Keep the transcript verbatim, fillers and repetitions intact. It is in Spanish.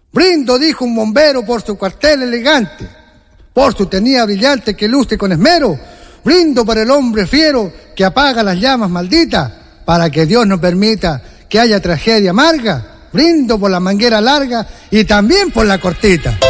Brindo, dijo un bombero, por su cuartel elegante, por su tenida brillante que luce con esmero. Brindo por el hombre fiero que apaga las llamas malditas, para que Dios no permita que haya tragedia amarga. Brindo por la manguera larga y también por la cortita.